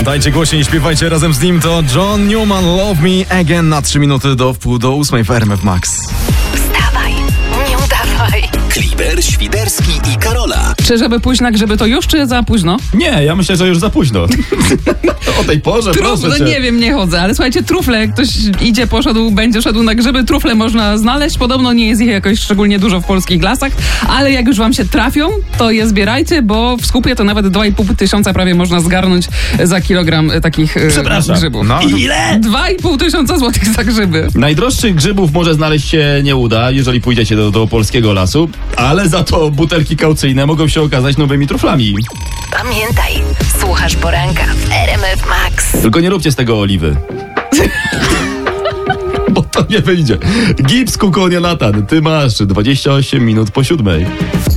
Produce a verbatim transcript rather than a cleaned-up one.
Pamiętajcie, głośniej śpiewajcie razem z nim. To John Newman, Love Me Again na trzy minuty do wpół do ósmej w R M F Max. Wstawaj, nie udawaj. Kliber, Świderski i Karola. Czy żeby pójść na grzyby to już, czy za późno? Nie, ja myślę, że już za późno. O tej porze, Truf, proszę no cię. nie wiem, nie chodzę, ale słuchajcie, trufle, jak ktoś idzie, poszedł, będzie szedł na grzyby, trufle można znaleźć. Podobno nie jest ich jakoś szczególnie dużo w polskich lasach, ale jak już wam się trafią, to je zbierajcie, bo w skupie to nawet dwa i pół tysiąca prawie można zgarnąć za kilogram takich e, Przepraszam. grzybów. No. Ile? Dwa i pół tysiąca złotych za grzyby. Najdroższych grzybów może znaleźć się nie uda, jeżeli pójdziecie do, do polskiego lasu, ale za to butelki kaucyjne mogą się okazać nowymi truflami. Pamiętaj, słuchasz poranka w R M F Max. Tylko nie róbcie z tego oliwy. Bo to nie wyjdzie. Gips, Kukonia, Natan. Ty masz dwadzieścia osiem minut po siódmej.